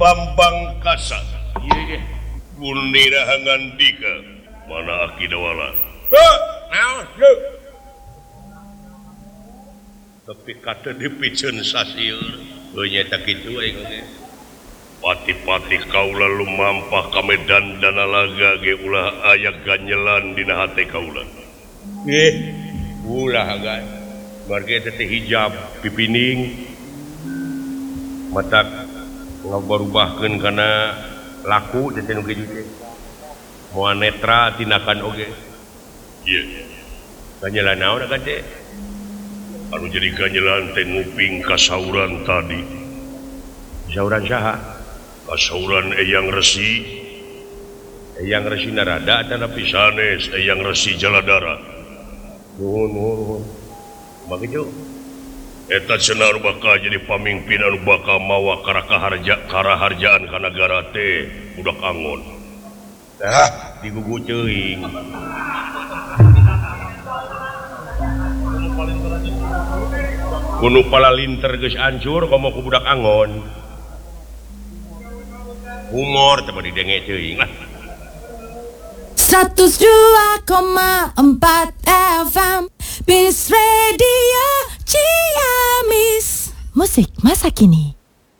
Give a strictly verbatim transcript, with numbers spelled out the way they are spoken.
Bambang Kasa Gunirahangan Dika mana Akidawala tapi kata dipicen sasieur nyata kitu aing oge pati-pati kaula lumampah ka Medan Danalaga ge ulah aya ganyelan dina hate kaula eh ulah gan marge teh hijab pipining mata ngabarubahkeun kana laku teh nu kitu teh moal netra tinakan oge ieu ganyelan naon kan teh anu jadi ganyelan teh nguping kasauran tadi sauran saha kasauran Eyang Resi Eyang Resi Narada dan pisanes Eyang Resi Jaladara nuhun nuhun begitu eta cenah bakal jadi pamimpin anu bakal mawa karakaharja karaharjaan ka nagara teh budak angon tah digugu teuing kuno palalinter geus hancur komo ku budak angon humor teh didenge teuing lah seratus dua koma empat F M Peace Radio Ciamis. Musik masa kini.